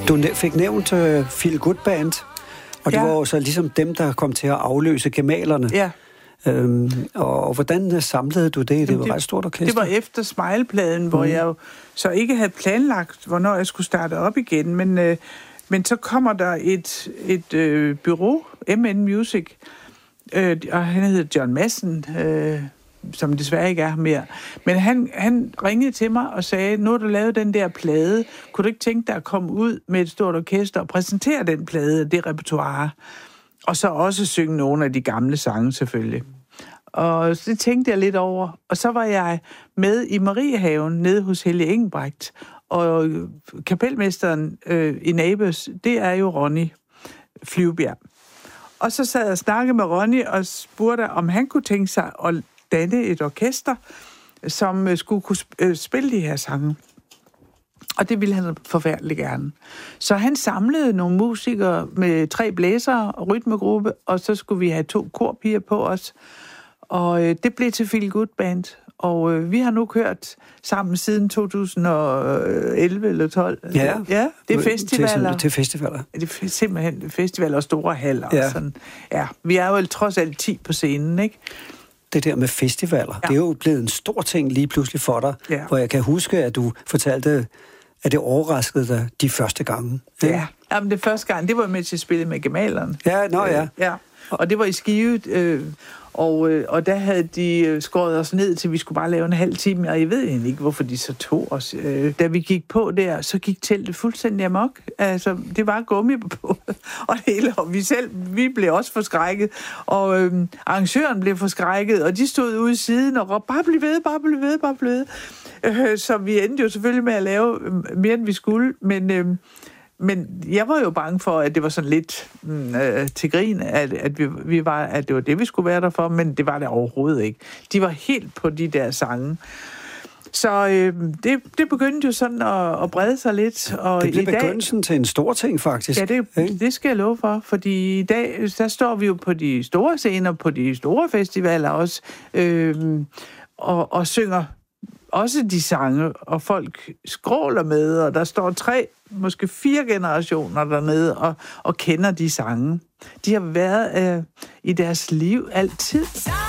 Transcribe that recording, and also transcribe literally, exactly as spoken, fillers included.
Du fik nævnt uh, Feel Good Band, og det Ja. var jo så ligesom dem, der kom til at afløse Gemalerne. Ja. Øhm, og, og hvordan samlede du det? Det Jamen, var det, et ret stort orkester. Det var efter Smile-pladen, mm. hvor jeg jo så ikke havde planlagt, hvornår jeg skulle starte op igen, men, øh, men så kommer der et, et øh, bureau, M N Music, øh, og han hedder John Madsen, øh, som desværre ikke er mere. Men han, han ringede til mig og sagde, nu har du lavet den der plade, kunne du ikke tænke dig at komme ud med et stort orkester og præsentere den plade, det repertoire, og så også synge nogle af de gamle sange selvfølgelig. Og det tænkte jeg lidt over. Og så var jeg med i Mariehaven nede hos Helge Engelbrecht, og kapelmesteren øh, i Nabers, det er jo Ronny Flyvbjerg. Og så sad jeg og snakkede med Ronny og spurgte, om han kunne tænke sig at danne et orkester, som skulle kunne spille de her sange. Og det ville han forfærdeligt gerne. Så han samlede nogle musikere med tre blæsere og rytmegruppe, og så skulle vi have to korpiger på os. Og øh, det blev til Feel Good Band. Og øh, vi har nu kørt sammen siden to tusind og elleve eller tolv. Ja, ja det er festivaler. Til, til festivaler. Det er simpelthen festivaler og store haller. Ja. Og sådan. Ja, vi er jo trods alt ti på scenen, ikke? Det der med festivaler, ja. Det er jo blevet en stor ting lige pludselig for dig. Ja. Hvor jeg kan huske, at du fortalte, at det overraskede dig de første gange. Ja, jamen det første gang, det var med til at spille med Gemalerne. Ja, nå ja. Øh, ja. Og det var i Skive, øh, og, øh, og der havde de skåret os ned til, vi skulle bare lave en halv time, og jeg ved egentlig ikke, hvorfor de så tog os. Øh, da vi gik på der, så gik teltet fuldstændig amok. Altså, det var gummi på, og det hele, og vi selv, vi blev også forskrækket, og øh, arrangøren blev forskrækket, og de stod ude i siden og råbte, bare bliv ved, bare bliv ved, bare bliv ved. Øh, så vi endte jo selvfølgelig med at lave mere, end vi skulle, men... Øh, Men jeg var jo bange for, at det var sådan lidt øh, til grin, at, at, vi, vi var, at det var det, vi skulle være der for, men det var det overhovedet ikke. De var helt på de der sange. Så øh, det, det begyndte jo sådan at, at brede sig lidt. Og det blev i dag, begyndelsen til en stor ting, faktisk. Ja, det, det skal jeg love for, fordi i dag, der står vi jo på de store scener, på de store festivaler også, øh, og, og synger også de sange, og folk skråler med, og der står tre, måske fire generationer dernede, og, og kender de sange. De har været øh, i deres liv altid.